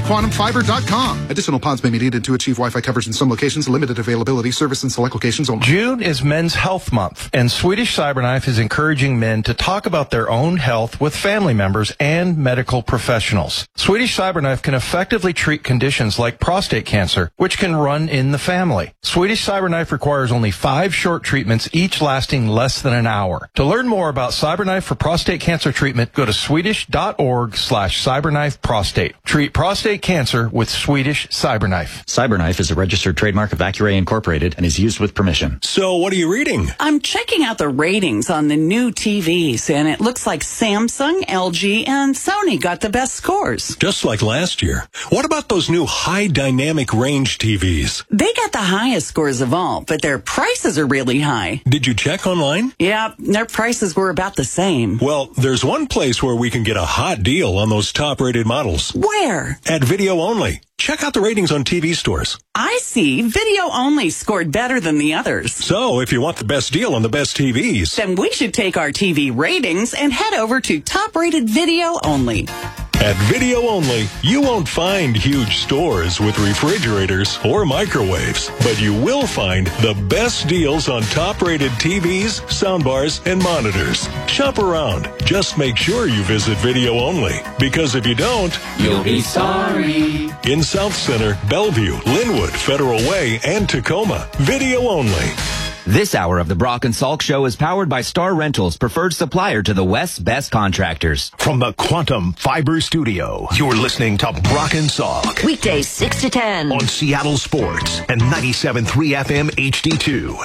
quantumfiber.com. Additional pods may be needed to achieve Wi-Fi coverage in some locations. Limited availability. Service in select locations only. June is Men's Health Month, and Swedish Cyberknife is encouraging men to talk about their own health with family members and medical professionals. Swedish Cyberknife can effectively treat conditions like prostate cancer, which can run in the family. Swedish Cyberknife requires only 5 short treatments, each lasting less than an hour. To learn more about Cyberknife for prostate cancer treatment, go to swedish.org/cyberknife prostate. Treat prostate cancer with Swedish Cyberknife. Cyberknife is a registered trademark of Accuray Incorporated and is used with permission. So what are you reading? I'm checking out the ratings on the new TVs, and it looks like Samsung, LG, and Sony got the best scores. Just like last year. What about those new high dynamic range TVs? They got the highest scores of all, but their prices are really high. Did you check online? Yeah, their prices were about the same. Well, there's one place where we can get a hot deal on those top-rated models. Where? At Video Only. Check out the ratings on TV stores. I see. Video Only scored better than the others. So, if you want the best deal on the best TVs, then we should take our TV ratings and head over to top-rated Video Only. At Video Only, you won't find huge stores with refrigerators or microwaves, but you will find the best deals on top-rated TVs, soundbars, and monitors. Shop around. Just make sure you visit Video Only, because if you don't, you'll be sorry. In South Center, Bellevue, Linwood, Federal Way, and Tacoma, Video Only. This hour of the Brock and Salk Show is powered by Star Rentals, preferred supplier to the West's best contractors. From the Quantum Fiber Studio, you're listening to Brock and Salk. Weekdays 6 to 10. On Seattle Sports and 97.3 FM HD2.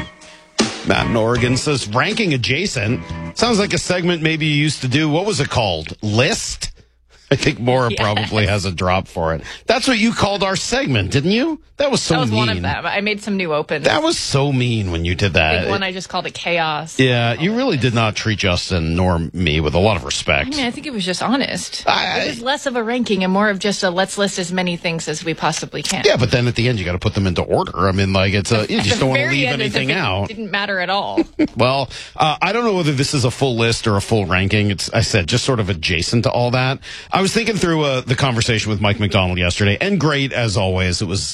Matt in Oregon says, ranking adjacent. Sounds like a segment maybe you used to do. What was it called? List? I think Maura probably has a drop for it. That's what you called our segment, didn't you? That was so mean. That was one of them. I made some new opens. That was so mean when you did that. Big one, I just called it chaos. Yeah, you really did not treat Justin nor me with a lot of respect. I mean, I think it was just honest. It was less of a ranking and more of just a let's list as many things as we possibly can. Yeah, but then at the end you got to put them into order. I mean, like you just don't want to leave anything out. It didn't matter at all. Well, I don't know whether this is a full list or a full ranking. It's, I said, just sort of adjacent to all that. I was thinking through the conversation with Mike McDonald yesterday, and great as always. It was,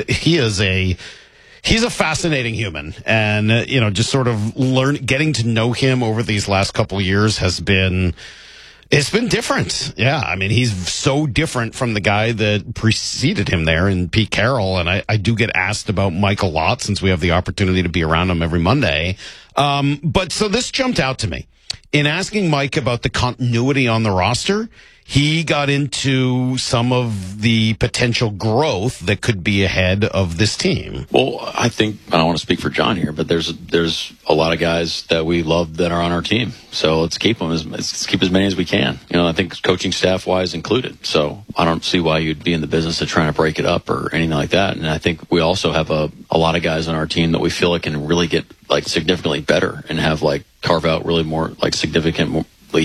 he's a fascinating human, and just sort of getting to know him over these last couple of years has been. It's been different. Yeah. I mean, he's so different from the guy that preceded him there in Pete Carroll. And I do get asked about Mike a lot since we have the opportunity to be around him every Monday. But so this jumped out to me in asking Mike about the continuity on the roster. He got into some of the potential growth that could be ahead of this team. Well, I think, I don't want to speak for John here, but there's a lot of guys that we love that are on our team. So let's keep them let's keep as many as we can. I think coaching staff wise included. So I don't see why you'd be in the business of trying to break it up or anything like that. And I think we also have a lot of guys on our team that we feel like can really get significantly better and have carve out really more significant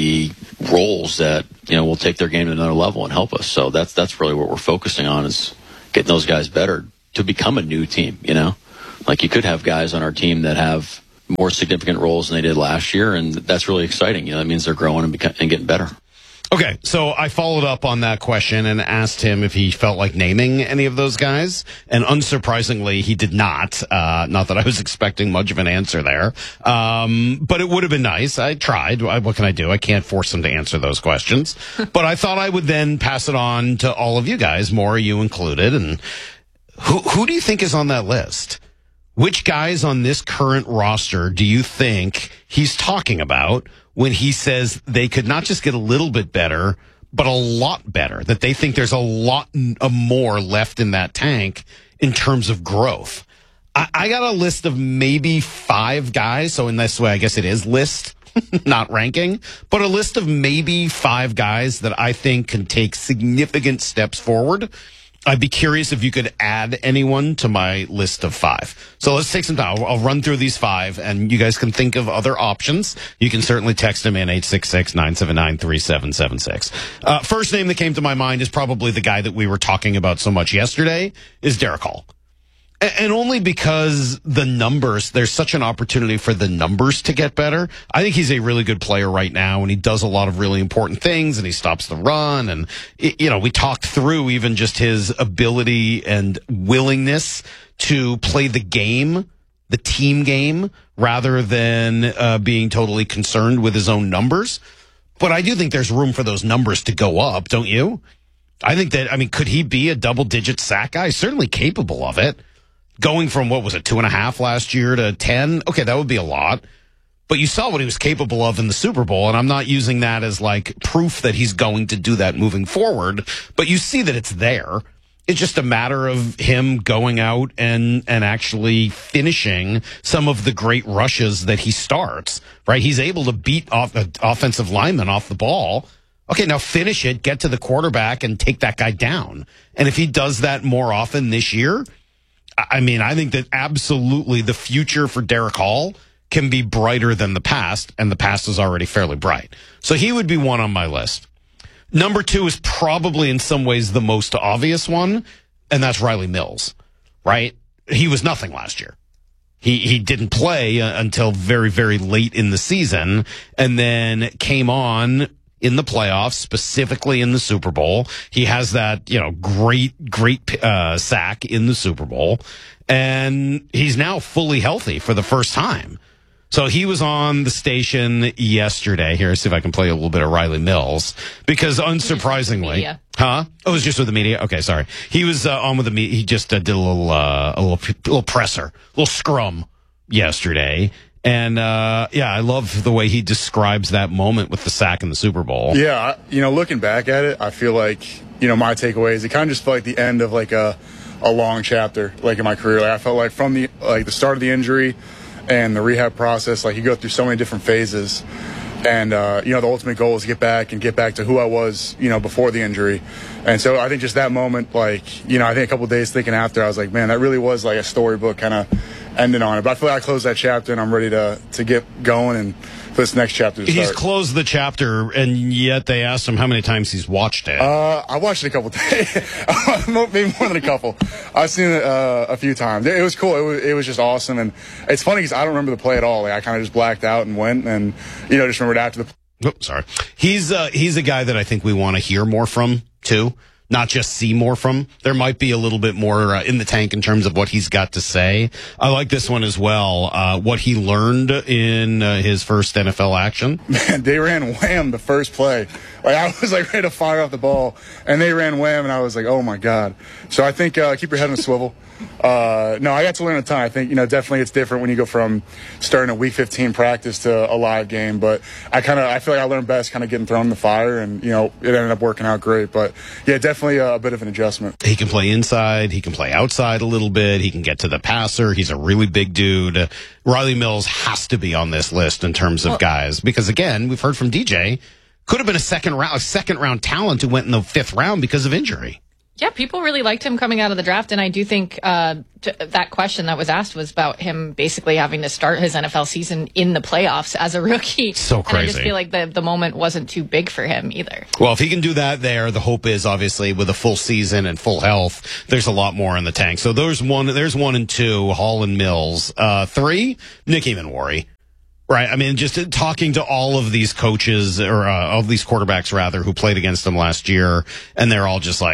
roles that will take their game to another level and help us. So that's really what we're focusing on, is getting those guys better to become a new team. You could have guys on our team that have more significant roles than they did last year, and that's really exciting. That means they're growing and getting better. Okay, so I followed up on that question and asked him if he felt like naming any of those guys, and unsurprisingly, he did not. Not that I was expecting much of an answer there, but it would have been nice. I tried. What can I do? I can't force him to answer those questions, but I thought I would then pass it on to all of you guys, Maura, you included. And who do you think is on that list? Which guys on this current roster do you think he's talking about when he says they could not just get a little bit better, but a lot better, that they think there's a lot more left in that tank in terms of growth? I got a list of maybe 5 guys. So in this way, I guess it is list, not ranking, but a list of maybe 5 guys that I think can take significant steps forward. I'd be curious if you could add anyone to my list of 5. So let's take some time. I'll run through these 5, and you guys can think of other options. You can certainly text them in 866-979-3776. First name that came to my mind is probably the guy that we were talking about so much yesterday, is Derek Hall. And only because the numbers, there's such an opportunity for the numbers to get better. I think he's a really good player right now, and he does a lot of really important things, and he stops the run. And, we talked through even just his ability and willingness to play the game, the team game, rather than being totally concerned with his own numbers. But I do think there's room for those numbers to go up, don't you? I think that, could he be a double-digit sack guy? Certainly capable of it. Going from, 2.5 last year to 10? Okay, that would be a lot. But you saw what he was capable of in the Super Bowl, and I'm not using that as, proof that he's going to do that moving forward. But you see that it's there. It's just a matter of him going out and actually finishing some of the great rushes that he starts, right? He's able to beat off offensive linemen off the ball. Okay, now finish it, get to the quarterback, and take that guy down. And if he does that more often this year, I think that absolutely the future for Derek Hall can be brighter than the past, and the past is already fairly bright. So he would be one on my list. Number 2 is probably in some ways the most obvious one, and that's Riley Mills, right? He was nothing last year. He didn't play until very, very late in the season, and then came on in the playoffs, specifically in the Super Bowl. He has that, great sack in the Super Bowl, and he's now fully healthy for the first time. So he was on the station yesterday. Here, see if I can play a little bit of Riley Mills, because unsurprisingly, it was just with the media. Okay, sorry. He was on with the media. He just did a little presser, a little scrum yesterday. And, I love the way he describes that moment with the sack in the Super Bowl. Yeah, looking back at it, I feel like, my takeaway is it kind of just felt like the end of, a long chapter, in my career. I felt like from the start of the injury and the rehab process, you go through so many different phases. And, the ultimate goal is to get back to who I was, before the injury. And so I think just that moment, I think a couple of days thinking after, I was like, man, that really was a storybook kind of ending on it. But I feel like I closed that chapter, and I'm ready to get going and for this next chapter to start. He's closed the chapter, and yet they asked him how many times he's watched it. I watched it a couple days, maybe more than a couple. I've seen it a few times. It was cool. It was just awesome, and it's funny because I don't remember the play at all. I kind of just blacked out and went, and just remembered after the. Oh, sorry. He's a guy that I think we want to hear more from too. Not just see more from. There might be a little bit more in the tank in terms of what he's got to say. I like this one as well. What he learned in his first NFL action. Man, they ran wham the first play. I was ready to fire off the ball, and they ran wham, and I was like, oh my God. So I think keep your head on a swivel. No, I got to learn a ton. I think, definitely it's different when you go from starting a week 15 practice to a live game. But I feel like I learned best kind of getting thrown in the fire, and, it ended up working out great. But yeah, definitely a bit of an adjustment. He can play inside. He can play outside a little bit. He can get to the passer. He's a really big dude. Riley Mills has to be on this list in terms of guys, because again, we've heard from DJ, could have been a second round talent who went in the 5th round because of injury. Yeah, people really liked him coming out of the draft, and I do think that question that was asked was about him basically having to start his NFL season in the playoffs as a rookie. So crazy. And I just feel like the moment wasn't too big for him either. Well, if he can do that there, the hope is obviously with a full season and full health, there's a lot more in the tank. So there's 1 and 2, Hall and Mills. 3, Nick Emanwari. Right. Just talking to all of these coaches or all of these quarterbacks, rather, who played against them last year, and they're all just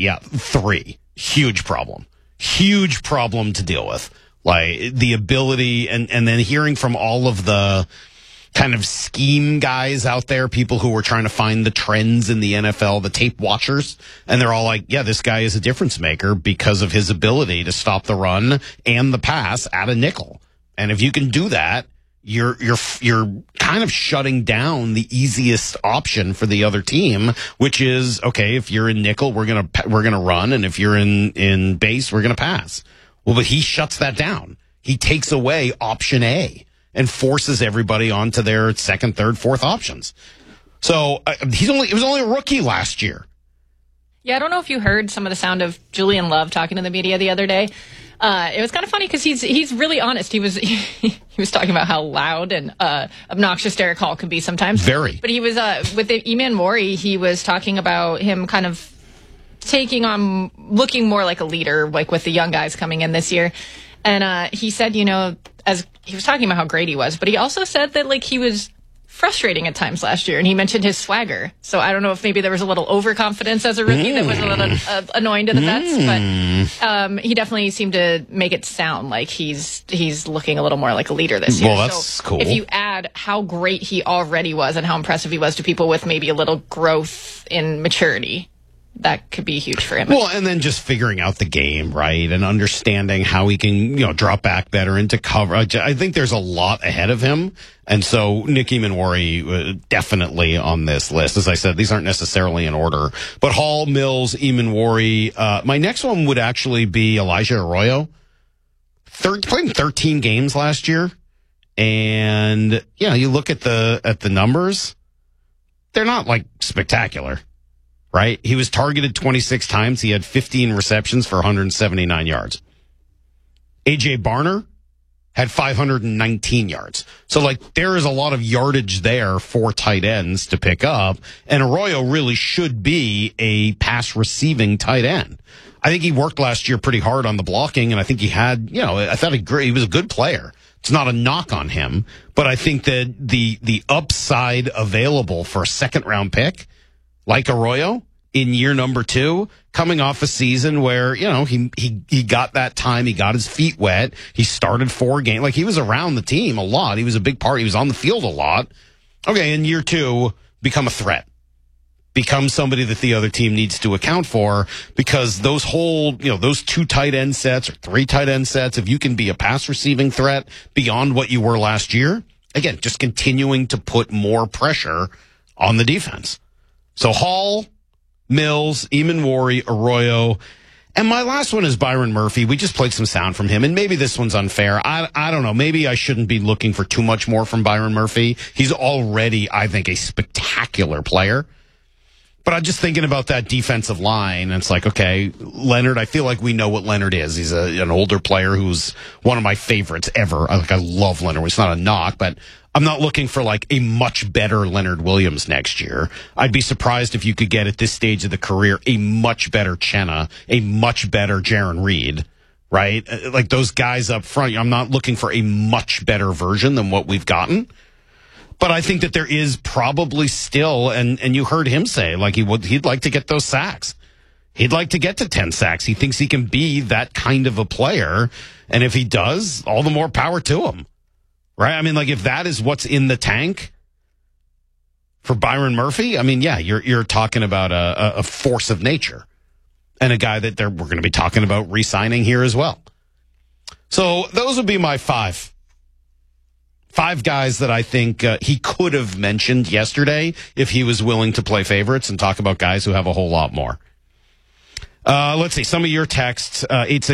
3. Huge problem to deal with. The ability and then hearing from all of the kind of scheme guys out there, people who were trying to find the trends in the NFL, the tape watchers, and they're all like, yeah, this guy is a difference maker because of his ability to stop the run and the pass at a nickel. And if you can do that, you're kind of shutting down the easiest option for the other team, which is, okay, if you're in nickel, we're gonna run, and if you're in base, we're gonna pass. Well, but he shuts that down. He takes away option A and forces everybody onto their 2nd, 3rd, 4th options. So he was only a rookie last year. Yeah, I don't know if you heard some of the sound of Julian Love talking to the media the other day. It was kind of funny because he's really honest. He was talking about how loud and obnoxious Derek Hall can be sometimes. Very. But he was with Emanwari, he was talking about him kind of looking more like a leader, like with the young guys coming in this year. And he said, as he was talking about how great he was, but he also said that like he was frustrating at times last year, and he mentioned his swagger. So I don't know if maybe there was a little overconfidence as a rookie that was a little annoying to the vets, but he definitely seemed to make it sound like he's looking a little more like a leader this year. Well, that's cool. If you add how great he already was and how impressive he was to people with maybe a little growth in maturity, that could be huge for him. Well, and then just figuring out the game, right, and understanding how he can, drop back better into cover. I think there's a lot ahead of him, and so Nick Eamon-Wari definitely on this list. As I said, these aren't necessarily in order, but Hall, Mills, Eamon-Wari. My next one would actually be Elijah Arroyo. Played 13 games last year, and you look at the numbers, they're not like spectacular. Right? He was targeted 26 times. He had 15 receptions for 179 yards. A.J. Barner had 519 yards. So, there is a lot of yardage there for tight ends to pick up. And Arroyo really should be a pass receiving tight end. I think he worked last year pretty hard on the blocking, and I think he had, I thought he was a good player. It's not a knock on him, but I think that the upside available for a second-round pick, like Arroyo, in year number 2, coming off a season where, he got that time, he got his feet wet, he started 4 games, he was around the team a lot, he was a big part, he was on the field a lot. Okay, in year 2, become a threat. Become somebody that the other team needs to account for, because those those 2 tight end sets or 3 tight end sets, if you can be a pass receiving threat beyond what you were last year, again, just continuing to put more pressure on the defense. So Hall, Mills, Eamon-Wari, Arroyo, and my last one is Byron Murphy. We just played some sound from him, and maybe this one's unfair. I don't know. Maybe I shouldn't be looking for too much more from Byron Murphy. He's already, I think, a spectacular player. But I'm just thinking about that defensive line, and it's like, okay, Leonard, I feel like we know what Leonard is. He's an older player who's one of my favorites ever. I love Leonard. It's not a knock, but I'm not looking for a much better Leonard Williams next year. I'd be surprised if you could get at this stage of the career a much better Chenna, a much better Jaron Reed, right? Those guys up front. I'm not looking for a much better version than what we've gotten. But I think that there is probably still, and you heard him say, he'd like to get those sacks. He'd like to get to 10 sacks. He thinks he can be that kind of a player. And if he does, all the more power to him. Right? I mean, if that is what's in the tank for Byron Murphy, I mean, yeah, you're talking about a force of nature and a guy that we're going to be talking about re-signing here as well. So those would be my 5 guys that I think he could have mentioned yesterday if he was willing to play favorites and talk about guys who have a whole lot more. Let's see. Some of your texts,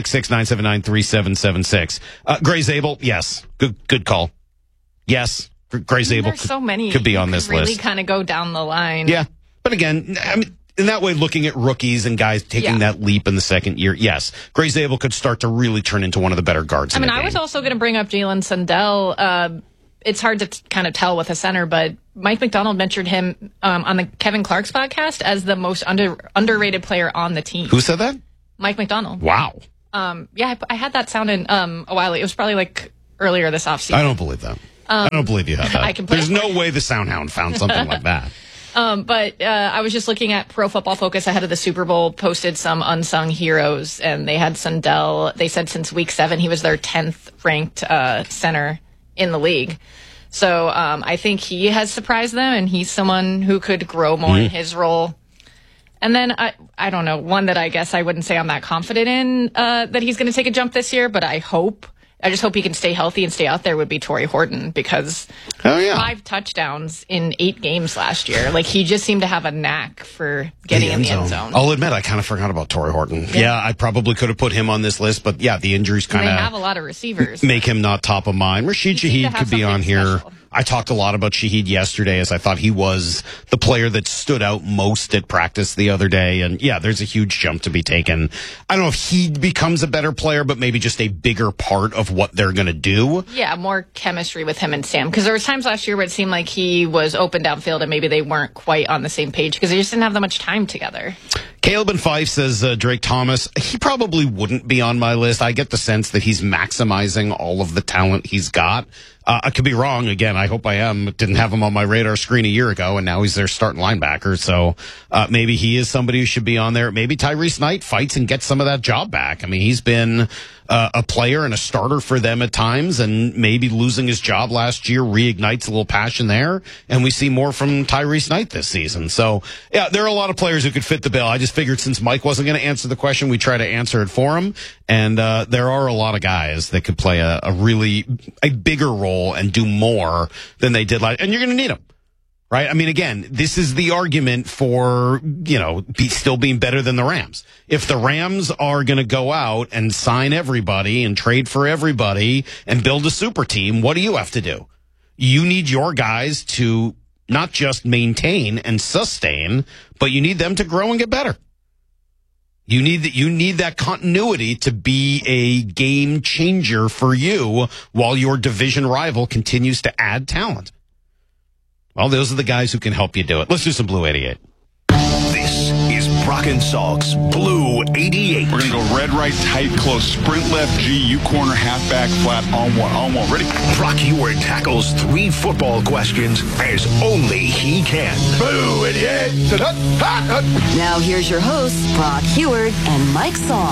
866-979-3776. Gray Zabel, yes. Good call. Yes. Gray Zabel so many could be on this really list. Really kind of go down the line. Yeah. But again, I mean, in that way, looking at rookies and guys taking that leap in the second year, yes. Gray Zabel could start to really turn into one of the better guards in the game. I was also going to bring up Jalen Sundell. It's hard to kind of tell with a center, but Mike McDonald mentioned him on the Kevin Clark's podcast as the most underrated player on the team. Who said that? Mike McDonald. Wow. I had that sound in a while. It was probably earlier this offseason. I don't believe that. I don't believe you have that. There's no way the Soundhound found something like that. But I was just looking at Pro Football Focus ahead of the Super Bowl, posted some unsung heroes, and they had Sundell. They said since week 7 he was their 10th ranked center in the league. So I think he has surprised them, and he's someone who could grow more in his role. And then, I don't know, one that I guess I wouldn't say I'm that confident in that he's going to take a jump this year, but I just hope he can stay healthy and stay out there, would be Torrey Horton, because 5 touchdowns in 8 games last year. He just seemed to have a knack for getting in the end zone. I'll admit, I kind of forgot about Torrey Horton. Yeah, I probably could have put him on this list, but the injuries kind of... They have a lot of receivers. Make him not top of mind. Rashid Shaheed could be on here. Special. I talked a lot about Shaheed yesterday, as I thought he was the player that stood out most at practice the other day. And there's a huge jump to be taken. I don't know if he becomes a better player, but maybe just a bigger part of what they're going to do. Yeah, more chemistry with him and Sam. Because there was times last year where it seemed like he was open downfield and maybe they weren't quite on the same page because they just didn't have that much time together. Caleb and Fife says Drake Thomas, he probably wouldn't be on my list. I get the sense that he's maximizing all of the talent he's got. I could be wrong. Again, I hope I am. Didn't have him on my radar screen a year ago, and now he's their starting linebacker. So maybe he is somebody who should be on there. Maybe Tyrese Knight fights and gets some of that job back. I mean, he's been a player and a starter for them at times, and maybe losing his job last year reignites a little passion there, and we see more from Tyrese Knight this season. So, yeah, there are a lot of players who could fit the bill. I just figured since Mike wasn't going to answer the question, we'd try to answer it for him, and there are a lot of guys that could play a bigger role and do more than they did last, and you're going to need them. Right? I mean, again, this is the argument for, still being better than the Rams. If the Rams are going to go out and sign everybody and trade for everybody and build a super team, what do you have to do? You need your guys to not just maintain and sustain, but you need them to grow and get better. You need that continuity to be a game changer for you while your division rival continues to add talent. Well, those are the guys who can help you do it. Let's do some Blue 88. This is Brock and Salk's Blue 88. We're going to go red, right, tight, close, sprint left, G, U corner, halfback, flat, on one. Ready? Brock Huard tackles 3 football questions as only he can. Blue 88. Now here's your hosts, Brock Huard and Mike Salk.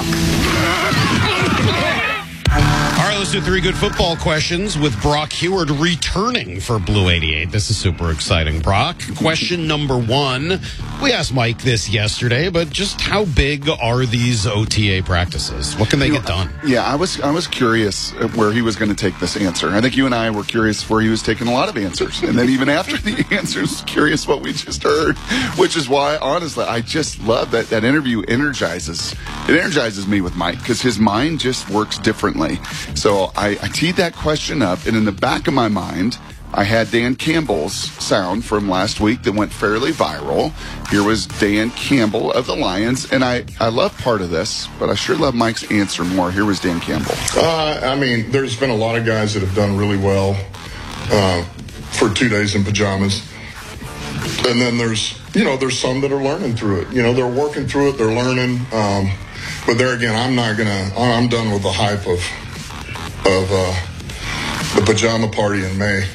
All right, let's do 3 good football questions with Brock Huard returning for Blue 88. This is super exciting, Brock. Question number 1. We asked Mike this yesterday, but just how big are these OTA practices? What can they get done? Yeah, I was curious where he was going to take this answer. I think you and I were curious where he was taking a lot of answers. And then even after the answers, curious what we just heard, which is why, honestly, I just love that interview energizes me with Mike because his mind just works differently. So I teed that question up, and in the back of my mind, I had Dan Campbell's sound from last week that went fairly viral. Here was Dan Campbell of the Lions, and I love part of this, but I sure love Mike's answer more. Here was Dan Campbell. There's been a lot of guys that have done really well for 2 days in pajamas. And then there's some that are learning through it. They're working through it, they're learning. But there again, I'm done with the hype of the pajama party in May.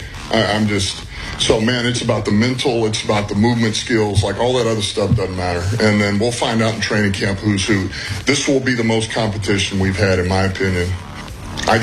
It's about the mental, it's about the movement skills, like all that other stuff doesn't matter. And then we'll find out in training camp who's who. This will be the most competition we've had, in my opinion. I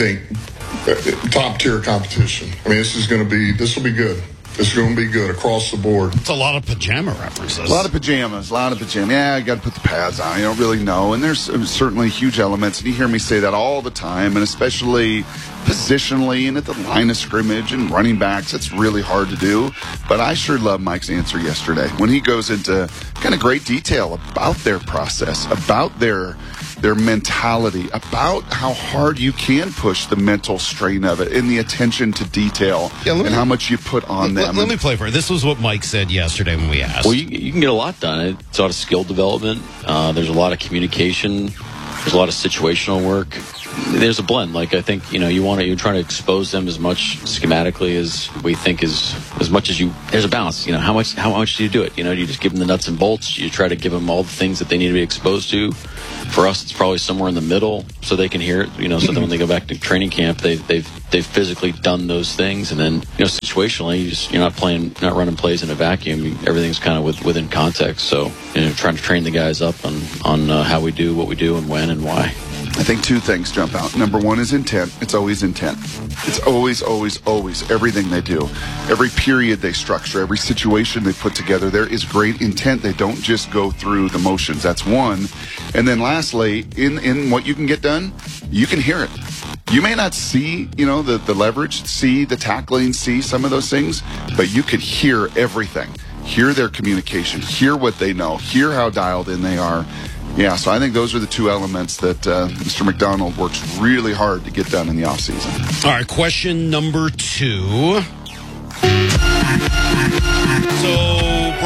think top tier competition. I mean, this will be good. It's going to be good across the board. It's a lot of pajama references. A lot of pajamas. Yeah, you got to put the pads on. You don't really know. And there's certainly huge elements. And you hear me say that all the time, and especially positionally and at the line of scrimmage and running backs. It's really hard to do. But I sure love Mike's answer yesterday when he goes into kind of great detail about their process, about their mentality, about how hard you can push the mental strain of it and the attention to detail and how much you put on them. Let me play for it. This was what Mike said yesterday when we asked. Well, you can get a lot done. It's a lot of skill development. There's a lot of communication. There's a lot of situational work. There's a blend. Like, I think, you're trying to expose them as much schematically as we think is as much as there's a balance. How much do you do it? Do you just give them the nuts and bolts? You try to give them all the things that they need to be exposed to. For us, it's probably somewhere in the middle so they can hear it, so that when they go back to training camp, they've physically done those things. And then, situationally, you're not running plays in a vacuum. Everything's kind of within context. So, trying to train the guys up on how we do what we do and when and why. I think 2 things jump out. Number 1 is intent. It's always intent. It's always, always, always everything they do. Every period they structure, every situation they put together, there is great intent. They don't just go through the motions. That's 1. And then lastly, in what you can get done, you can hear it. You may not see, the leverage, see the tackling, see some of those things, but you could hear everything. Hear their communication, hear what they know, hear how dialed in they are. Yeah, so I think those are the 2 elements that Mr. McDonald works really hard to get done in the offseason. All right, question number 2. So,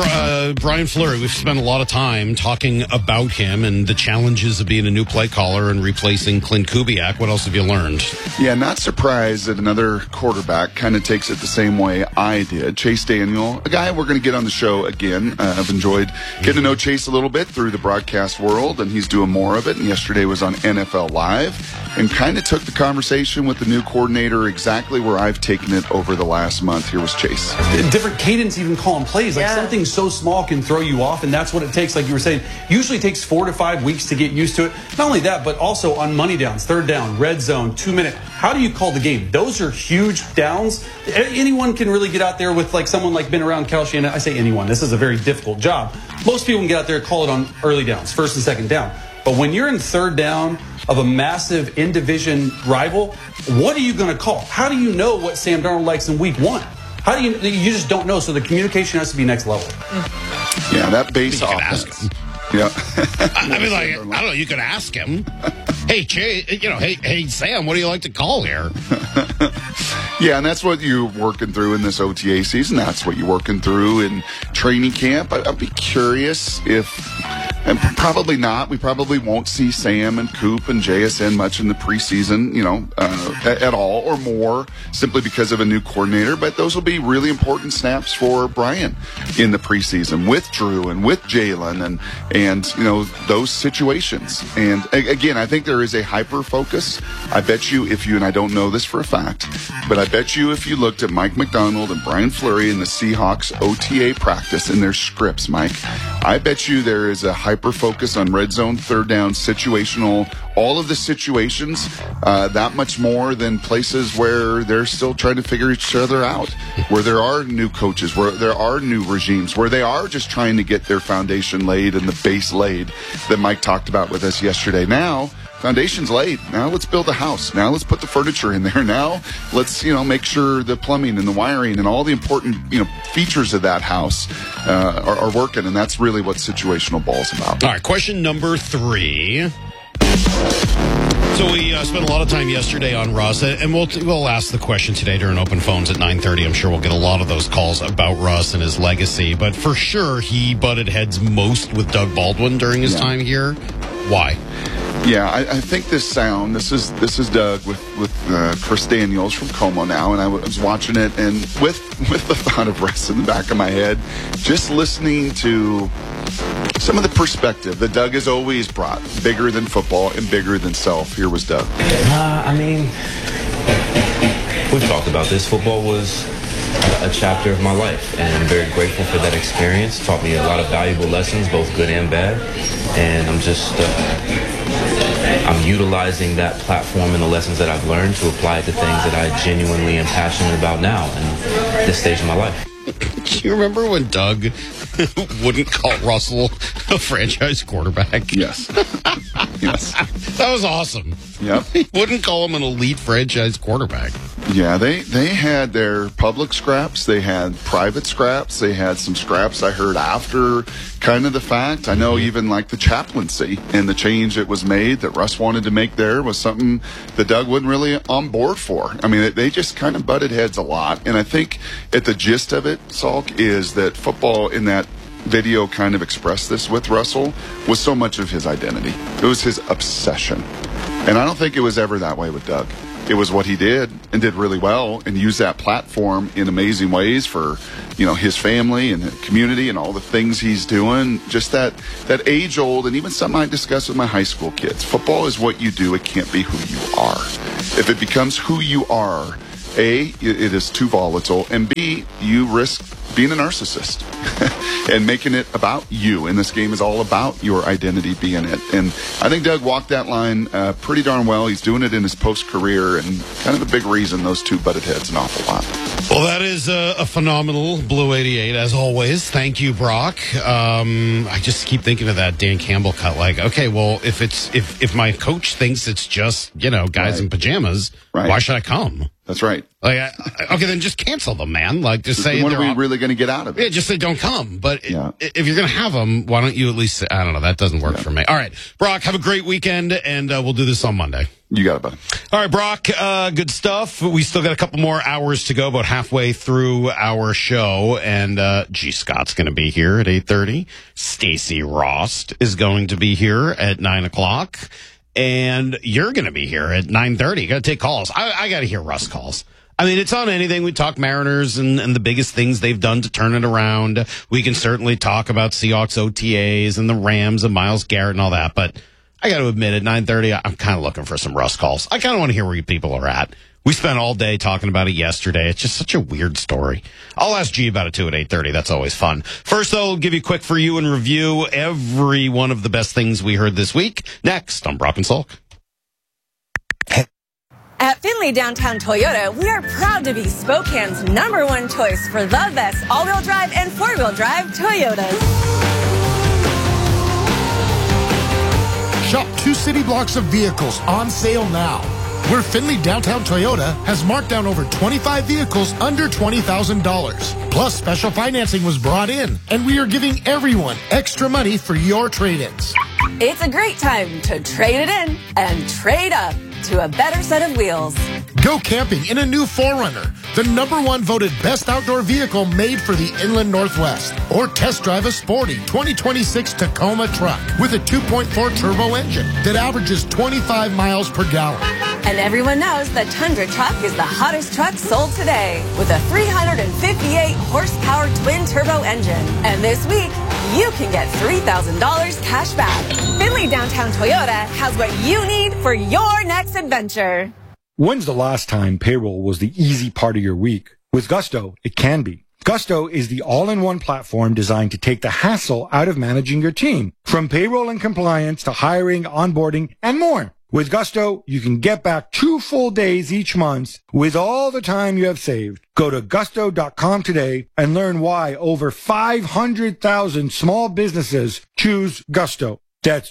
Brian Fleury, we've spent a lot of time talking about him and the challenges of being a new play caller and replacing Clint Kubiak. What else have you learned? Yeah, not surprised that another quarterback kind of takes it the same way I did. Chase Daniel, a guy we're going to get on the show again. I've enjoyed getting to know Chase a little bit through the broadcast world, and he's doing more of it. And yesterday was on NFL Live and kind of took the conversation with the new coordinator exactly where I've taken it over the last month. Here was Chase. Different cadence even calling plays. Like something so small can throw you off, and that's what it takes. Like you were saying, usually takes 4 to 5 weeks to get used to it. Not only that, but also on money downs, third down, red zone, 2 minute. How do you call the game? Those are huge downs. Anyone can really get out there with like someone like been around Cal Shanahan. I say anyone. This is a very difficult job. Most people can get out there and call it on early downs, first and second down. But when you're in third down of a massive in-division rival, what are you going to call? How do you know what Sam Darnold likes in week 1? How do you just don't know. So the communication has to be next level. Yeah, that base offense. Yeah. I mean, like, I don't know. You could ask him. Hey, hey, Sam, what do you like to call here? Yeah, and that's what you're working through in this OTA season. That's what you're working through in training camp. I'd be curious and probably not. We probably won't see Sam and Coop and JSN much in the preseason, at all or more, simply because of a new coordinator. But those will be really important snaps for Brian in the preseason with Drew and with Jalen and those situations. And again, I think there is a hyper focus. I bet you and I don't know this for a fact, but I bet you if you looked at Mike McDonald and Brian Fleury in the Seahawks OTA practice in their scripts, Mike, I bet you there is a hyper focus on red zone, third down, situational, all of the situations, that much more than places where they're still trying to figure each other out, where there are new coaches, where there are new regimes, where they are just trying to get their foundation laid and the base laid that Mike talked about with us yesterday. Now, foundation's laid. Now let's build a house. Now let's put the furniture in there. Now let's, make sure the plumbing and the wiring and all the important, features of that house are working. And that's really what situational ball is about. All right, question number 3. So we spent a lot of time yesterday on Russ, and we'll ask the question today during open phones at 9:30. I'm sure we'll get a lot of those calls about Russ and his legacy. But for sure, he butted heads most with Doug Baldwin during his time here. Why? Yeah, I think this sound. This is Doug with Chris Daniels from Como now, and I was watching it, and with the thought of Russ in the back of my head, just listening to some of the perspective that Doug has always brought, bigger than football and bigger than self. Here was Doug. I mean, we've talked about this. Football was a chapter of my life, and I'm very grateful for that experience. It taught me a lot of valuable lessons, both good and bad, and I'm just I'm utilizing that platform and the lessons that I've learned to apply it to things that I genuinely am passionate about now in this stage of my life. Do you remember when Doug wouldn't call Russell a franchise quarterback? Yes. Yes. That was awesome. Yep. He wouldn't call him an elite franchise quarterback. Yeah, they had their public scraps. They had private scraps. They had some scraps I heard after kind of the fact. I know even like the chaplaincy and the change that was made that Russ wanted to make there was something that Doug wasn't really on board for. I mean, they just kind of butted heads a lot. And I think at the gist of it, Salk, is that football in that video kind of expressed this with Russell was so much of his identity. It was his obsession. And I don't think it was ever that way with Doug. It was what he did and did really well and used that platform in amazing ways for, his family and the community and all the things he's doing. Just that age old, and even something I discuss with my high school kids. Football is what you do. It can't be who you are. If it becomes who you are, A, it is too volatile, and B, you risk being a narcissist and making it about you. And this game is all about your identity being it. And I think Doug walked that line pretty darn well. He's doing it in his post-career, and kind of a big reason those two butted heads an awful lot. Well, that is a phenomenal Blue 88, as always. Thank you, Brock. I just keep thinking of that Dan Campbell cut. Like, okay, well, if my coach thinks it's just, guys in pajamas, why should I come? That's right. Like, okay, then just cancel them, man. Like, just say, what are we really going to get out of it? Yeah, just say don't come. But if you're going to have them, why don't you at least say, I don't know, that doesn't work for me. All right, Brock, have a great weekend, and we'll do this on Monday. You got it, buddy. All right, Brock, good stuff. We still got a couple more hours to go, about halfway through our show. And G. Scott's going to be here at 8:30. Stacey Rost is going to be here at 9 o'clock. And you're going to be here at 9:30. You got to take calls. I got to hear Russ calls. I mean, it's on anything. We talk Mariners and the biggest things they've done to turn it around. We can certainly talk about Seahawks OTAs and the Rams and Myles Garrett and all that. But I got to admit, at 9:30, I'm kind of looking for some Russ calls. I kind of want to hear where you people are at. We spent all day talking about it yesterday. It's just such a weird story. I'll ask G about it, too, at 8:30. That's always fun. First, though, we'll give you a quick for you and review every one of the best things we heard this week. Next on Brock and Salk. At Findlay Downtown Toyota, we are proud to be Spokane's #1 choice for the best all-wheel drive and four-wheel drive Toyotas. Shop 2 city blocks of vehicles on sale now. Where Findlay Downtown Toyota has marked down over 25 vehicles under $20,000. Plus, special financing was brought in, and we are giving everyone extra money for your trade-ins. It's a great time to trade it in and trade up to a better set of wheels. Go camping in a new 4Runner, the #1 voted best outdoor vehicle made for the Inland Northwest. Or test drive a sporty 2026 Tacoma truck with a 2.4 turbo engine that averages 25 miles per gallon. And everyone knows the Tundra truck is the hottest truck sold today with a 358 horsepower twin turbo engine. And this week, you can get $3,000 cash back. Findlay Downtown Toyota has what you need for your next adventure. When's the last time payroll was the easy part of your week? With Gusto, it can be. Gusto is the all-in-one platform designed to take the hassle out of managing your team, from payroll and compliance to hiring, onboarding, and more. With Gusto, you can get back 2 full days each month with all the time you have saved. Go to gusto.com today and learn why over 500,000 small businesses choose Gusto. That's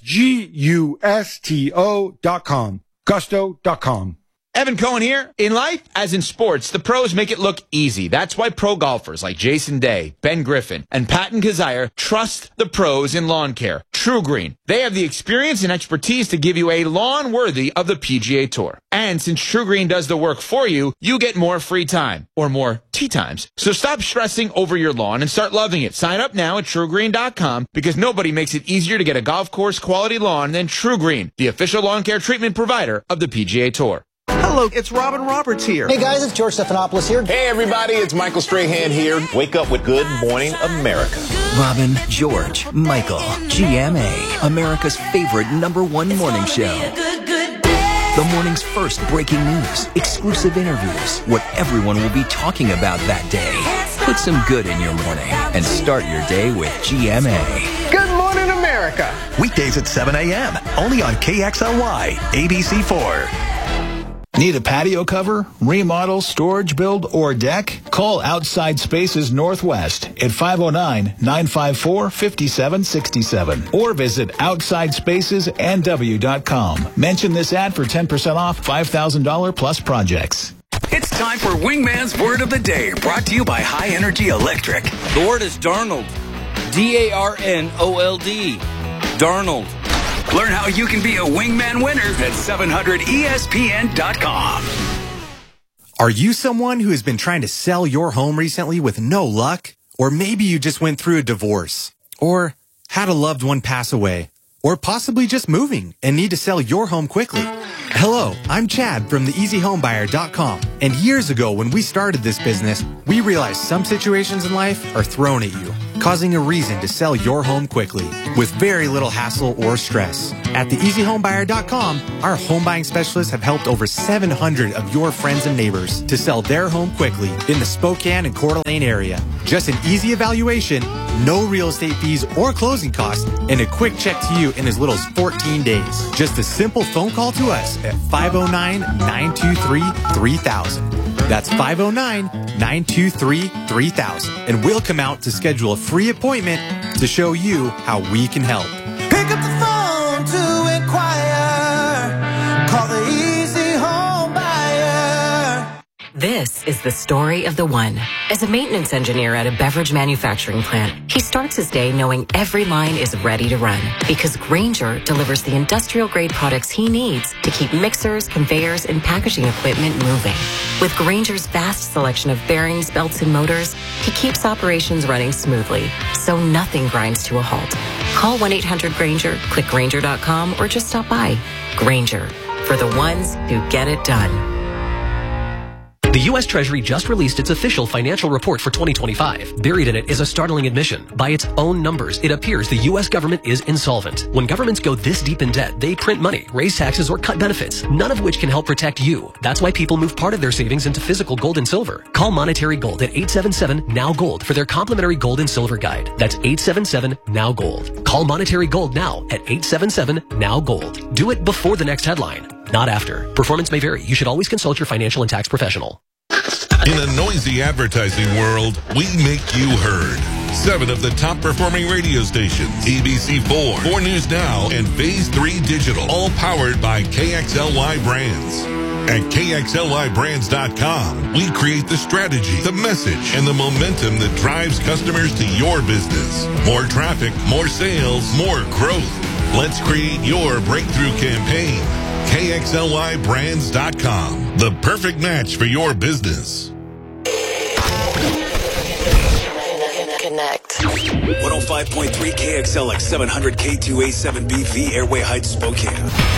Gusto.com. Gusto.com. Evan Cohen here. In life, as in sports, the pros make it look easy. That's why pro golfers like Jason Day, Ben Griffin, and Patton Kazire trust the pros in lawn care. True Green. They have the experience and expertise to give you a lawn worthy of the PGA Tour. And since True Green does the work for you, you get more free time, or more tee times. So stop stressing over your lawn and start loving it. Sign up now at TrueGreen.com because nobody makes it easier to get a golf course quality lawn than True Green, the official lawn care treatment provider of the PGA Tour. Hello, it's Robin Roberts here. Hey guys, it's George Stephanopoulos here. Hey everybody, it's Michael Strahan here. Wake up with Good Morning America. Robin, George, Michael, GMA, America's favorite #1 morning show. The morning's first breaking news, exclusive interviews, what everyone will be talking about that day. Put some good in your morning and start your day with GMA. Good Morning America. Weekdays at 7 a.m. only on KXLY, ABC4. Need a patio cover, remodel, storage build, or deck? Call Outside Spaces Northwest at 509-954-5767 or visit OutsideSpacesNW.com. Mention this ad for 10% off $5,000 plus projects. It's time for Wingman's Word of the Day, brought to you by High Energy Electric. The word is Darnold. D-A-R-N-O-L-D. Darnold. Learn how you can be a Wingman winner at 700ESPN.com. Are you someone who has been trying to sell your home recently with no luck? Or maybe you just went through a divorce, or had a loved one pass away, or possibly just moving and need to sell your home quickly. Hello, I'm Chad from theeasyhomebuyer.com. And years ago when we started this business, we realized some situations in life are thrown at you, causing a reason to sell your home quickly with very little hassle or stress. At theeasyhomebuyer.com, our home buying specialists have helped over 700 of your friends and neighbors to sell their home quickly in the Spokane and Coeur d'Alene area. Just an easy evaluation, no real estate fees or closing costs, and a quick check to you in as little as 14 days. Just a simple phone call to us at 509-923-3000. That's 509-923-3000. And we'll come out to schedule a free appointment to show you how we can help. Pick up the phone to inquire. Call the Easy Home Buyer. This is the story of the one. As a maintenance engineer at a beverage manufacturing plant, he starts his day knowing every line is ready to run because Grainger delivers the industrial-grade products he needs to keep mixers, conveyors, and packaging equipment moving. With Grainger's vast selection of bearings, belts, and motors, he keeps operations running smoothly, so nothing grinds to a halt. Call 1-800-GRAINGER, click Grainger.com, or just stop by. Grainger, for the ones who get it done. The U.S. Treasury just released its official financial report for 2025. Buried in it is a startling admission. By its own numbers, it appears the U.S. government is insolvent. When governments go this deep in debt, they print money, raise taxes, or cut benefits, none of which can help protect you. That's why people move part of their savings into physical gold and silver. Call Monetary Gold at 877-NOW-GOLD for their complimentary gold and silver guide. That's 877-NOW-GOLD. Call Monetary Gold now at 877-NOW-GOLD. Do it before the next headline, not after. Performance may vary. You should always consult your financial and tax professional. In a noisy advertising world, we make you heard. 7 of the top performing radio stations, ABC4, 4 News Now, and Phase 3 Digital, all powered by KXLY Brands. At KXLYBrands.com, we create the strategy, the message, and the momentum that drives customers to your business. More traffic, more sales, more growth. Let's create your breakthrough campaign. KXLYBrands.com, the perfect match for your business. Connect. 105.3 KXLX 700 K2A7BV Airway Heights, Spokane.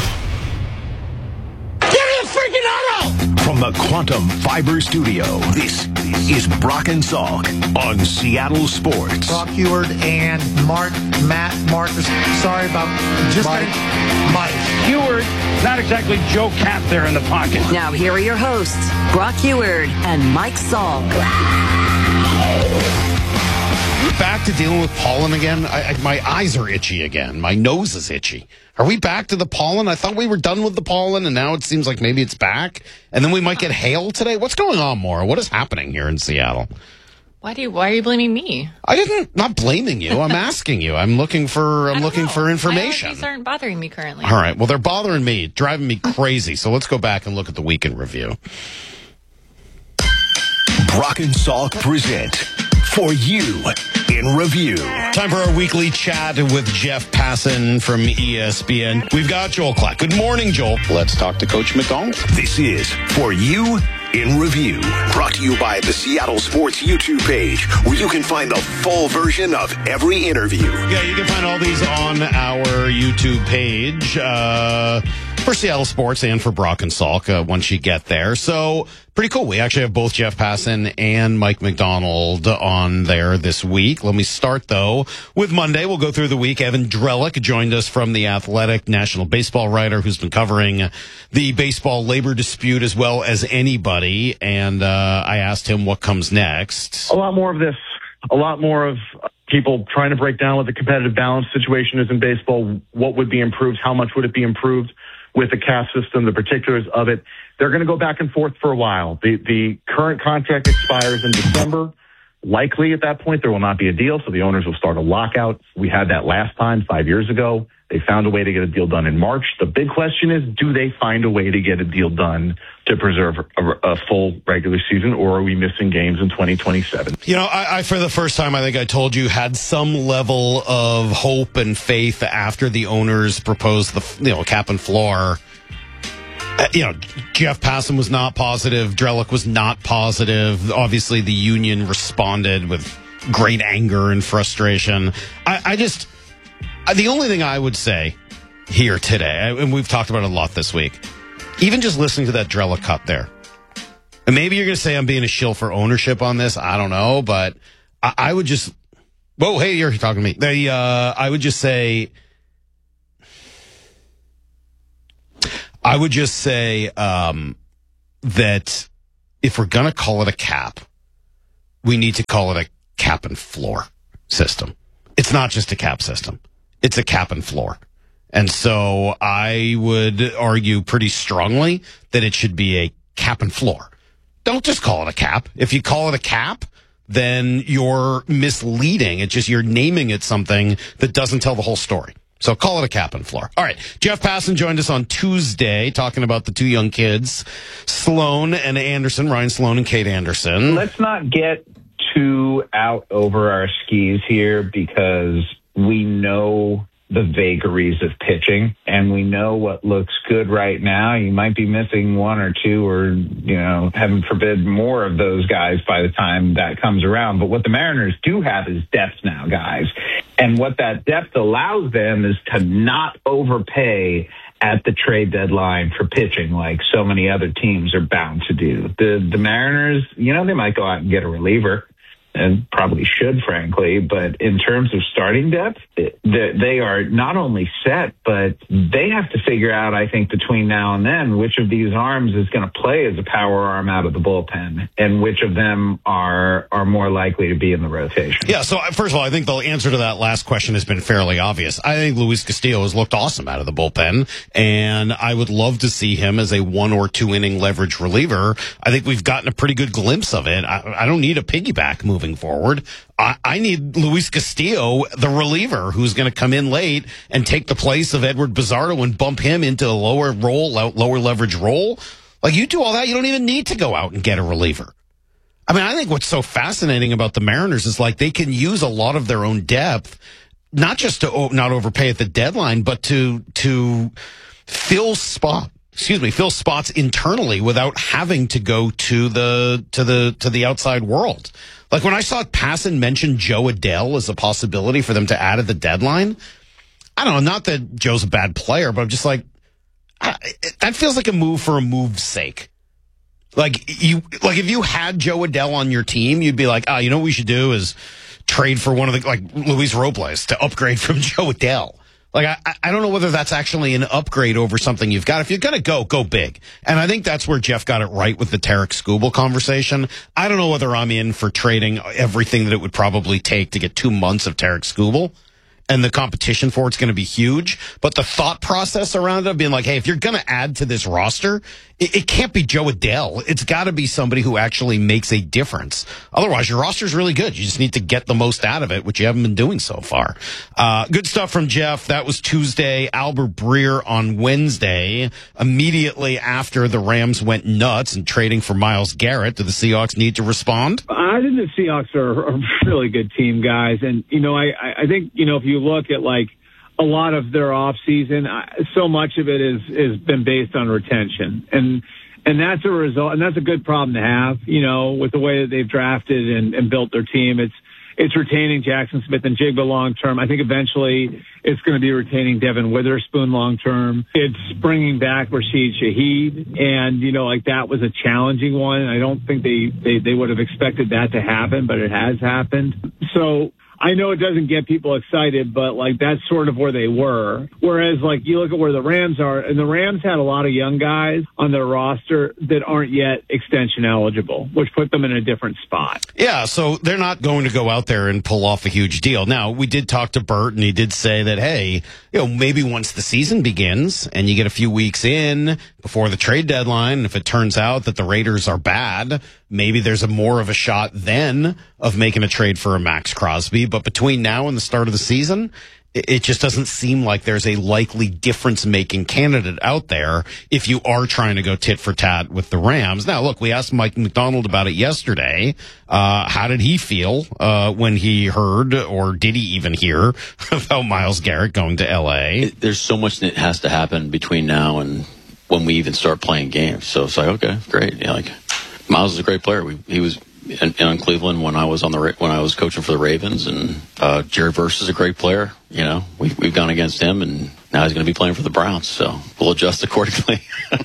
Give me a freaking auto! From the Quantum Fiber Studio, this is Brock and Salk on Seattle Sports. Brock Heward and Matt Marcus. Sorry about just Mike Heward. Not exactly Joe Cap there in the pocket. Now here are your hosts, Brock Heward and Mike Salk. Back to dealing with pollen again? My eyes are itchy again. My nose is itchy. Are we back to the pollen? I thought we were done with the pollen, and now it seems like maybe it's back. And then we might get hail today. What's going on, Maura? What is happening here in Seattle? Why are you blaming me? Not blaming you. I'm asking you. I'm looking for information. These aren't bothering me currently. All right. Well, they're bothering me, driving me crazy. So let's go back and look at the weekend review. Brock and Salk present For You in Review. Time for our weekly chat with Jeff Passan from ESPN. We've got Joel Klatt. Good morning, Joel. Let's talk to Coach McDonald. This is For You in Review. Brought to you by the Seattle Sports YouTube page, where you can find the full version of every interview. Yeah, you can find all these on our YouTube page for Seattle Sports and for Brock and Salk once you get there. So pretty cool. We actually have both Jeff Passan and Mike McDonald on there this week. Let me start, though, with Monday. We'll go through the week. Evan Drellich joined us from The Athletic, national baseball writer who's been covering the baseball labor dispute as well as anybody. And I asked him what comes next. A lot more of this. A lot more of people trying to break down what the competitive balance situation is in baseball. What would be improved? How much would it be improved with the cap system, the particulars of it? They're going to go back and forth for a while. The current contract expires in December. Likely at that point, there will not be a deal, so the owners will start a lockout. We had that last time 5 years ago. They found a way to get a deal done in March. The big question is, do they find a way to get a deal done to preserve a full regular season, or are we missing games in 2027? You know, I for the first time, I think I told you, had some level of hope and faith after the owners proposed the cap and floor. Jeff Passan was not positive. Drellich was not positive. Obviously, the union responded with great anger and frustration. The only thing I would say here today, and we've talked about it a lot this week, even just listening to that Drellich cut there, and maybe you're going to say I'm being a shill for ownership on this. I don't know, but I would just, whoa, hey, you're talking to me. I would just say that if we're going to call it a cap, we need to call it a cap and floor system. It's not just a cap system. It's a cap and floor. And so I would argue pretty strongly that it should be a cap and floor. Don't just call it a cap. If you call it a cap, then you're misleading. It's just you're naming it something that doesn't tell the whole story. So call it a cap and floor. All right. Jeff Passan joined us on Tuesday talking about the two young kids, Sloan and Anderson, Ryan Sloan and Kate Anderson. Let's not get too out over our skis here because we know the vagaries of pitching and we know what looks good right now. You might be missing one or two or, heaven forbid, more of those guys by the time that comes around. But what the Mariners do have is depth now, guys. And what that depth allows them is to not overpay at the trade deadline for pitching like so many other teams are bound to do. The Mariners, they might go out and get a reliever. And probably should, frankly, but in terms of starting depth, they are not only set, but they have to figure out, I think, between now and then, which of these arms is going to play as a power arm out of the bullpen, and which of them are more likely to be in the rotation. Yeah, so first of all, I think the answer to that last question has been fairly obvious. I think Luis Castillo has looked awesome out of the bullpen, and I would love to see him as a 1 or 2 inning leverage reliever. I think we've gotten a pretty good glimpse of it. I don't need a piggyback moving forward. I need Luis Castillo, the reliever, who's going to come in late and take the place of Edward Bizardo and bump him into a lower leverage role. Like, you do all that, you don't even need to go out and get a reliever. I mean, I think what's so fascinating about the Mariners is like they can use a lot of their own depth, not just to not overpay at the deadline, but to fill spots internally without having to go to the outside world. Like when I saw Passan mention Joe Adell as a possibility for them to add at the deadline, I don't know, not that Joe's a bad player, but I'm just like, that feels like a move for a move's sake. If you had Joe Adell on your team, you'd be like, what we should do is trade for one of the, like Luis Robles to upgrade from Joe Adell. Like, I don't know whether that's actually an upgrade over something you've got. If you're going to go big. And I think that's where Jeff got it right with the Tarek Skubal conversation. I don't know whether I'm in for trading everything that it would probably take to get 2 months of Tarek Skubal. And the competition for it's going to be huge. But the thought process around it being like, hey, if you're going to add to this roster, it can't be Joe Adell. It's got to be somebody who actually makes a difference. Otherwise, your roster's really good. You just need to get the most out of it, which you haven't been doing so far. Good stuff from Jeff. That was Tuesday. Albert Breer on Wednesday. Immediately after the Rams went nuts and trading for Myles Garrett, do the Seahawks need to respond? I think the Seahawks are a really good team, guys. And, I think, if you look at like a lot of their off season, so much of it is been based on retention. And that's a result. And that's a good problem to have, with the way that they've drafted and built their team. It's retaining Jackson Smith and Jigba long term. I think eventually it's going to be retaining Devin Witherspoon long term. It's bringing back Rashid Shaheed, and that was a challenging one. I don't think they would have expected that to happen, but it has happened. So I know it doesn't get people excited, but that's sort of where they were. Whereas you look at where the Rams are, and the Rams had a lot of young guys on their roster that aren't yet extension eligible, which put them in a different spot. Yeah, so they're not going to go out there and pull off a huge deal. Now, we did talk to Bert, and he did say that, hey, maybe once the season begins and you get a few weeks in before the trade deadline, if it turns out that the Raiders are bad, maybe there's more of a shot then of making a trade for a Max Crosby. But between now and the start of the season, it just doesn't seem like there's a likely difference-making candidate out there if you are trying to go tit for tat with the Rams. Now, look, we asked Mike McDonald about it yesterday. How did he feel when he heard, or did he even hear, about Myles Garrett going to L.A.? There's so much that has to happen between now and when we even start playing games. So it's like, okay, great. Yeah, Myles is a great player. He was in Cleveland when I was when I was coaching for the Ravens, and Jerry Verse is a great player. We've gone against him, and now he's going to be playing for the Browns. So we'll adjust accordingly.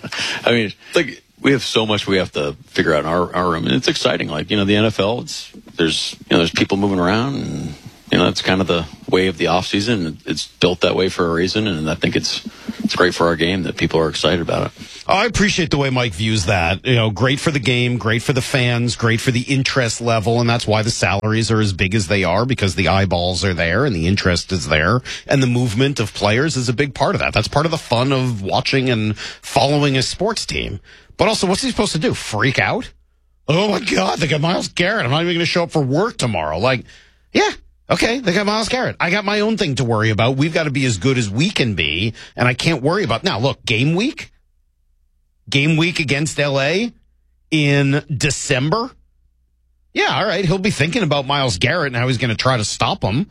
I mean, we have so much we have to figure out in our room, and it's exciting. The NFL, there's people moving around, and that's kind of the way of the off season. It's built that way for a reason, and I think it's great for our game that people are excited about it. I appreciate the way Mike views that. Great for the game, great for the fans, great for the interest level, and that's why the salaries are as big as they are, because the eyeballs are there and the interest is there, and the movement of players is a big part of that. That's part of the fun of watching and following a sports team. But also, what's he supposed to do? Freak out? Oh my God, they got Myles Garrett. I'm not even going to show up for work tomorrow. Yeah. Okay, they got Myles Garrett. I got my own thing to worry about. We've got to be as good as we can be, and I can't worry about... Now, look, game week against LA in December? Yeah, all right, he'll be thinking about Myles Garrett and how he's going to try to stop him.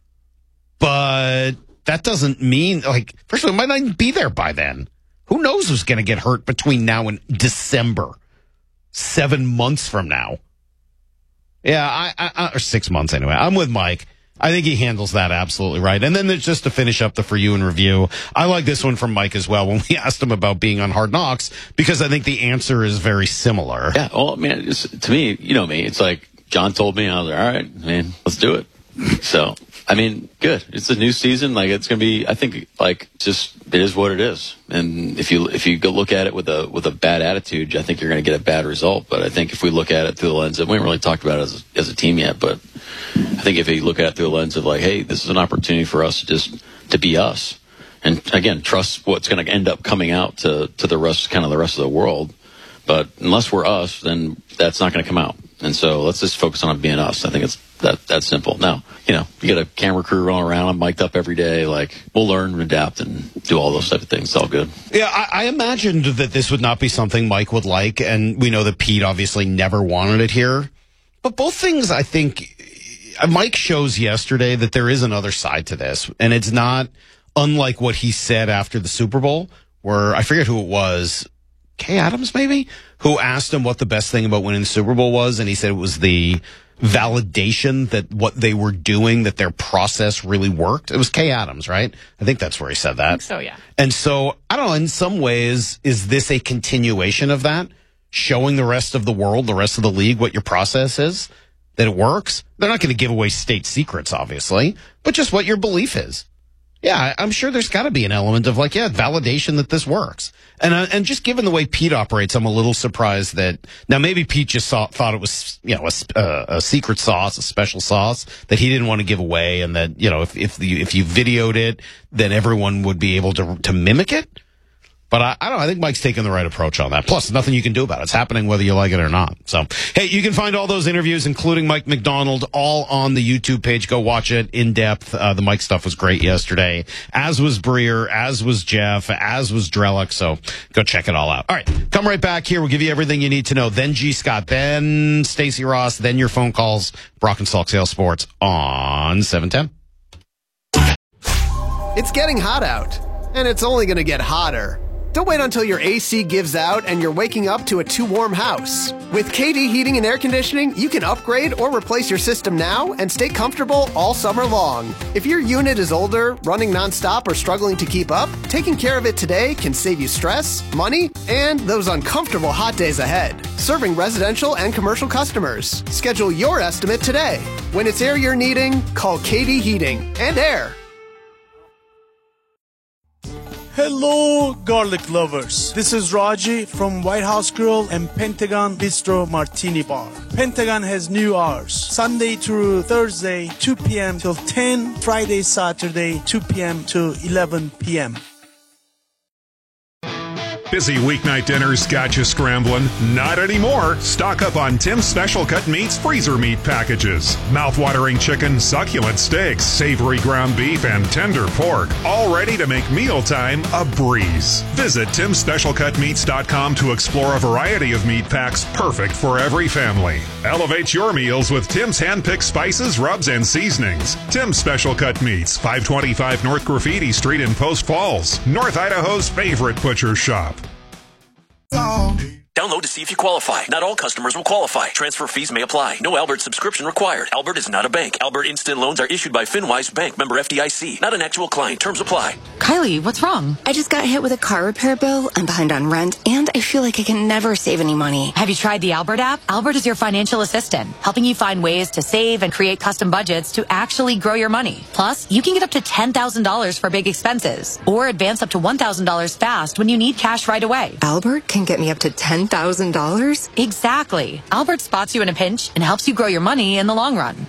But that doesn't mean, like, first of all, it might not even be there by then. Who knows who's going to get hurt between now and December? 7 months from now. Yeah, or 6 months anyway. I'm with Mike. I think he handles that absolutely right. And then there's just to finish up the For You and Review. I like this one from Mike as well when we asked him about being on Hard Knocks, because I think the answer is very similar. Yeah, well, man, to me, you know me, it's like John told me, I was like, all right, man, let's do it. So, I mean, good. It's a new season. Like, it's going to be, I think, like, just, it is what it is. And if you go look at it with a bad attitude, I think you're going to get a bad result. But I think if we look at it through the lens of, we haven't really talked about it as a team yet, but I think if you look at it through the lens of, like, hey, this is an opportunity for us just to be us. And again, trust what's going to end up coming out to the rest of the world. But unless we're us, then that's not going to come out. And so let's just focus on being us. I think it's that simple. Now, you get a camera crew rolling around. I'm mic'd up every day. Like, we'll learn and adapt and do all those type of things. It's all good. Yeah, I imagined that this would not be something Mike would like. And we know that Pete obviously never wanted it here. But both things, I think, Mike shows yesterday that there is another side to this. And it's not unlike what he said after the Super Bowl, where I forget who it was, Kay Adams maybe, who asked him what the best thing about winning the Super Bowl was. And he said it was the validation that what they were doing, that their process really worked. It was Kay Adams, right? I think that's where he said that. I think so, yeah. And so, I don't know, in some ways, is this a continuation of that? Showing the rest of the world, the rest of the league, what your process is? That it works? They're not going to give away state secrets, obviously, but just what your belief is. Yeah, I'm sure there's got to be an element of, like, validation that this works. And just given the way Pete operates, I'm a little surprised that now maybe Pete just thought it was, a secret sauce, a special sauce that he didn't want to give away, and that, if you videoed it, then everyone would be able to mimic it. But I don't know. I think Mike's taking the right approach on that. Plus, nothing you can do about it. It's happening whether you like it or not. So, hey, you can find all those interviews, including Mike McDonald, all on the YouTube page. Go watch it in depth. The Mike stuff was great yesterday, as was Breer, as was Jeff, as was Drellick. So go check it all out. All right, come right back here. We'll give you everything you need to know. Then G. Scott, then Stacey Ross, then your phone calls. Brock and Salk Sales Sports on 710. It's getting hot out, and it's only going to get hotter. Don't wait until your AC gives out and you're waking up to a too warm house. With KD Heating and Air Conditioning, you can upgrade or replace your system now and stay comfortable all summer long. If your unit is older, running nonstop, or struggling to keep up, taking care of it today can save you stress, money, and those uncomfortable hot days ahead. Serving residential and commercial customers. Schedule your estimate today. When it's air you're needing, call KD Heating and Air. Hello, garlic lovers. This is Raji from White House Grill and Pentagon Bistro Martini Bar. Pentagon has new hours. Sunday through Thursday, 2 p.m. till 10. Friday, Saturday, 2 p.m. to 11 p.m. Busy weeknight dinners got you scrambling? Not anymore. Stock up on Tim's Special Cut Meats freezer meat packages. Mouth-watering chicken, succulent steaks, savory ground beef, and tender pork. All ready to make mealtime a breeze. Visit Tim'sSpecialCutMeats.com to explore a variety of meat packs perfect for every family. Elevate your meals with Tim's hand-picked spices, rubs, and seasonings. Tim's Special Cut Meats, 525 North Graffiti Street in Post Falls, North Idaho's favorite butcher shop. Download to see if you qualify. Not all customers will qualify. Transfer fees may apply. No Albert subscription required. Albert is not a bank. Albert Instant Loans are issued by FinWise Bank, member FDIC. Not an actual client. Terms apply. Kylie, what's wrong? I just got hit with a car repair bill. I'm behind on rent, and I feel like I can never save any money. Have you tried the Albert app? Albert is your financial assistant, helping you find ways to save and create custom budgets to actually grow your money. Plus, you can get up to $10,000 for big expenses, or advance up to $1,000 fast when you need cash right away. Albert can get me up to $10,000? Exactly. Albert spots you in a pinch and helps you grow your money in the long run.